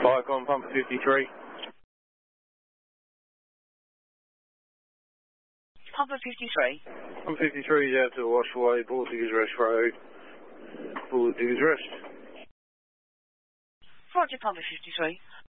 Viacom, pump 53. Pumper 53. Pump 53 is out to the Washaway, Bullet Diggers Rest Road. Bullet Diggers Rest. Roger, Pumper 53.